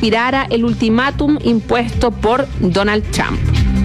expirara el ultimátum impuesto por Donald Trump.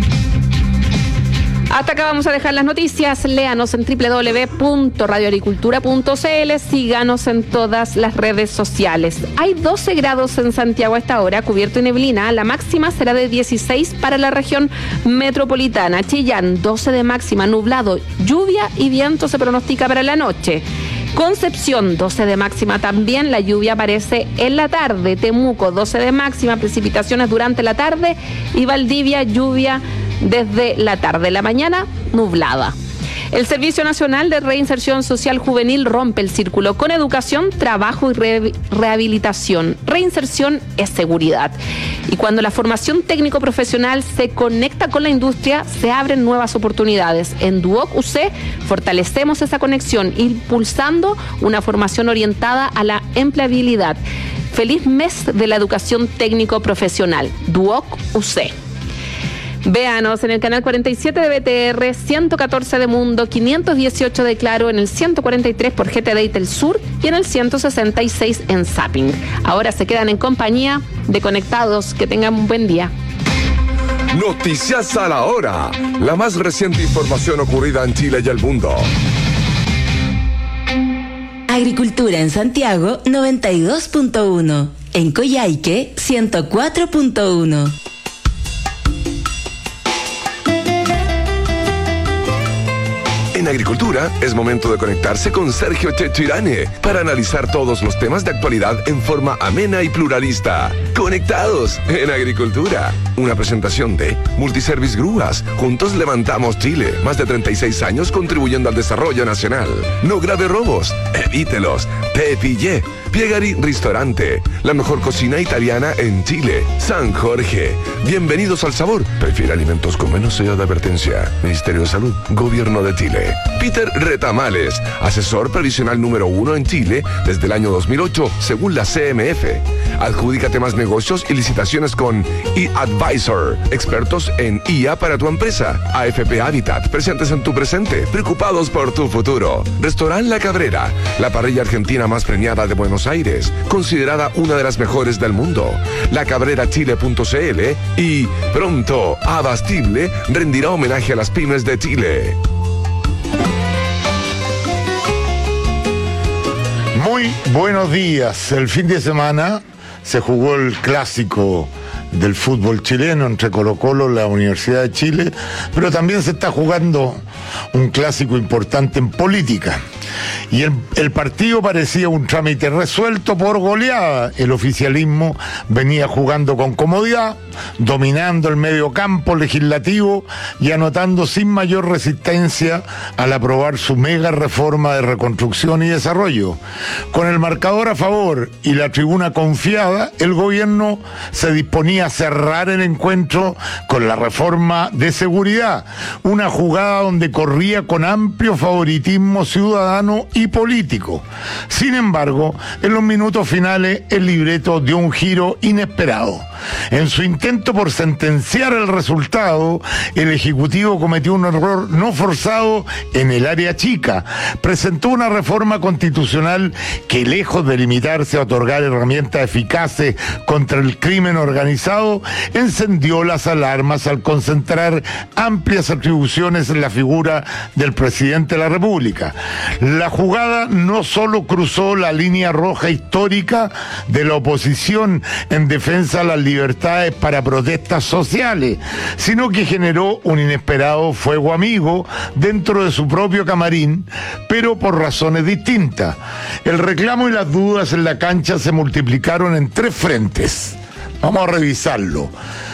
Hasta acá vamos a dejar las noticias. Léanos en www.radioagricultura.cl. Síganos en todas las redes sociales. Hay 12 grados en Santiago a esta hora, cubierto y neblina. La máxima será de 16 para la región metropolitana. Chillán, 12 de máxima, nublado, lluvia y viento se pronostica para la noche. Concepción, 12 de máxima también, la lluvia aparece en la tarde. Temuco, 12 de máxima, precipitaciones durante la tarde. Y Valdivia, lluvia desde la tarde. La mañana, nublada. El Servicio Nacional de Reinserción Social Juvenil rompe el círculo con educación, trabajo y rehabilitación. Reinserción es seguridad. Y cuando la formación técnico-profesional se conecta con la industria, se abren nuevas oportunidades. En Duoc UC fortalecemos esa conexión, impulsando una formación orientada a la empleabilidad. Feliz mes de la educación técnico-profesional. Duoc UC. Véanos en el canal 47 de BTR, 114 de Mundo, 518 de Claro, en el 143 por GTD y Telsur y en el 166 en Zapping. Ahora se quedan en compañía de Conectados. Que tengan un buen día. Noticias a la hora. La más reciente información ocurrida en Chile y el mundo. Agricultura en Santiago, 92.1. En Coyhaique, 104.1. En Agricultura es momento de conectarse con Sergio Chetirane para analizar todos los temas de actualidad en forma amena y pluralista. Conectados en Agricultura. Una presentación de Multiservice Grúas. Juntos levantamos Chile. Más de 36 años contribuyendo al desarrollo nacional. No grave robos. Evítelos. Te pillé. Piegari Ristorante. La mejor cocina italiana en Chile. San Jorge. Bienvenidos al sabor. Prefiere alimentos con menos sello de advertencia. Ministerio de Salud. Gobierno de Chile. Peter Retamales. Asesor previsional número 1 en Chile desde el año 2008, según la CMF. Adjudícate más negocios y licitaciones con eAdvisor. Expertos en IA para tu empresa. AFP Habitat. Presentes en tu presente. Preocupados por tu futuro. Restaurant La Cabrera. La parrilla argentina más premiada de Buenos Aires. Considerada una de las mejores del mundo. lacabrerachile.cl. Y pronto, Abastible rendirá homenaje a las pymes de Chile. Muy buenos días. El fin de semana se jugó el clásico del fútbol chileno entre Colo-Colo y la Universidad de Chile, pero también se está jugando un clásico importante en política. Y el partido parecía un trámite resuelto por goleada. El oficialismo venía jugando con comodidad, dominando el medio campo legislativo y anotando sin mayor resistencia al aprobar su mega reforma de reconstrucción y desarrollo. Con el marcador a favor y la tribuna confiada, el gobierno se disponía a cerrar el encuentro con la reforma de seguridad, una jugada donde corría con amplio favoritismo ciudadano y político. Sin embargo, en los minutos finales el libreto dio un giro inesperado. En su intento por sentenciar el resultado, el Ejecutivo cometió un error no forzado en el área chica. Presentó una reforma constitucional que, lejos de limitarse a otorgar herramientas eficaces contra el crimen organizado, encendió las alarmas al concentrar amplias atribuciones en la figura del presidente de la República. La jugada no solo cruzó la línea roja histórica de la oposición en defensa de las libertades para protestas sociales, sino que generó un inesperado fuego amigo dentro de su propio camarín, pero por razones distintas. El reclamo y las dudas en la cancha se multiplicaron en 3 frentes. Vamos a revisarlo.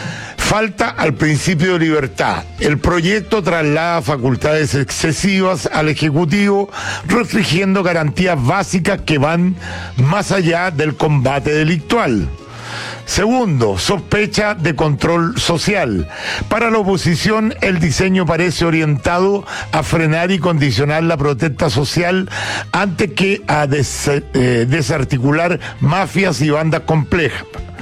Falta al principio de libertad. El proyecto traslada facultades excesivas al Ejecutivo, restringiendo garantías básicas que van más allá del combate delictual. Segundo, sospecha de control social. Para la oposición, el diseño parece orientado a frenar y condicionar la protesta social antes que a desarticular mafias y bandas complejas.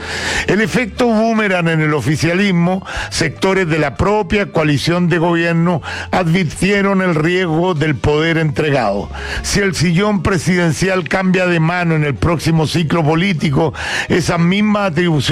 El efecto boomerang en el oficialismo, sectores de la propia coalición de gobierno advirtieron el riesgo del poder entregado. Si el sillón presidencial cambia de mano en el próximo ciclo político, esas mismas atribuciones